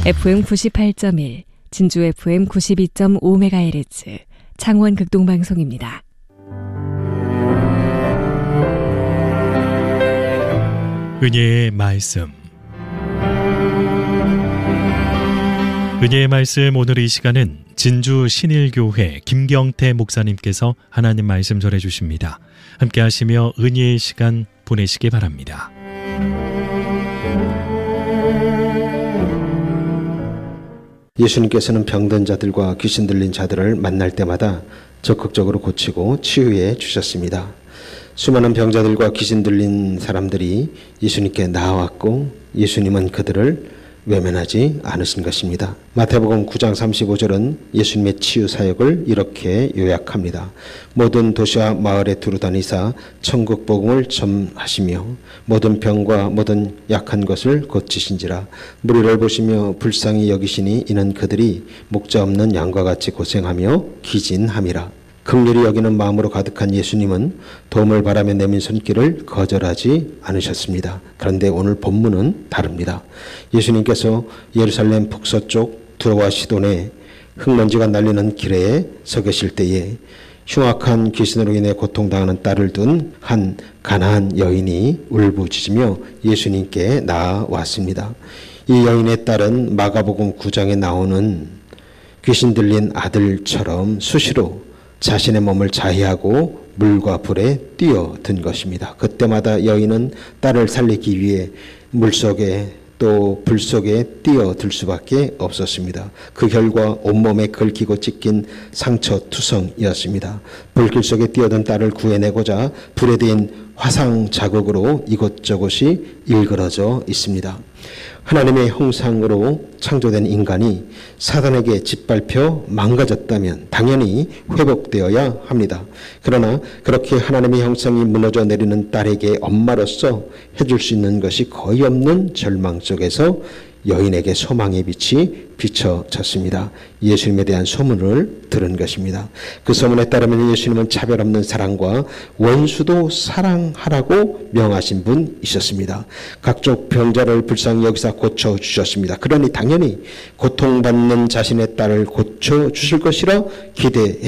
FM 98.1, 진주 FM 92.5MHz, 창원 극동방송입니다. 은혜의 말씀. 은혜의 말씀, 오늘 이 시간은 진주 신일교회 김경태 목사님께서 하나님 말씀 전해주십니다. 함께 하시며 은혜의 시간 보내시기 바랍니다. 예수님께서는 병든 자들과 귀신 들린 자들을 만날 때마다 적극적으로 고치고 치유해 주셨습니다. 수많은 병자들과 귀신 들린 사람들이 예수님께 나아왔고 예수님은 그들을 외면하지 않으신 것입니다. 마태복음 9장 35절은 예수님의 치유 사역을 이렇게 요약합니다. 모든 도시와 마을에 두루다니사 천국 복음을 전하시며 모든 병과 모든 약한 것을 고치신지라. 무리를 보시며 불쌍히 여기시니 이는 그들이 목자 없는 양과 같이 고생하며 기진함이라. 긍휼히 여기는 마음으로 가득한 예수님은 도움을 바라며 내민 손길을 거절하지 않으셨습니다. 그런데 오늘 본문은 다릅니다. 예수님께서 예루살렘 북서쪽 두로와 시돈에 흙먼지가 날리는 길에 서 계실 때에 흉악한 귀신으로 인해 고통당하는 딸을 둔 한 가나안 여인이 울부짖으며 예수님께 나아왔습니다. 이 여인의 딸은 마가복음 9장에 나오는 귀신 들린 아들처럼 수시로 자신의 몸을 자해하고 물과 불에 뛰어든 것입니다. 그때마다 여인은 딸을 살리기 위해 물속에 또 불 속에 뛰어들 수밖에 없었습니다. 그 결과 온몸에 긁히고 찢긴 상처투성이었습니다. 불길 속에 뛰어든 딸을 구해내고자 불에 대인 화상 자국으로 이곳저곳이 일그러져 있습니다. 하나님의 형상으로 창조된 인간이 사단에게 짓밟혀 망가졌다면 당연히 회복되어야 합니다. 그러나 그렇게 하나님의 형상이 무너져 내리는 딸에게 엄마로서 해줄 수 있는 것이 거의 없는 절망 속에서 여인에게 소망의 빛이 비춰졌습니다. 예수님에 대한 소문을 들은 것입니다. 그 소문에 따르면 예수님은 차별 없는 사랑과 원수도 사랑하라고 명하신 분이셨습니다. 각종 병자를 불쌍히 여기사 고쳐주셨습니다. 그러니 당연히 고통받는 자신의 딸을 고쳐주실 것이라 기대해